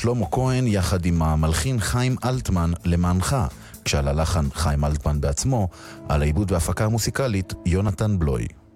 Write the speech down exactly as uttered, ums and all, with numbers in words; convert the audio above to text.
שלמה כהן יחד עם המלחין חיים אלטמן למענך, כשעל הלחן חיים אלטמן בעצמו, על העיבוד וההפקה המוסיקלית יונתן בלוי.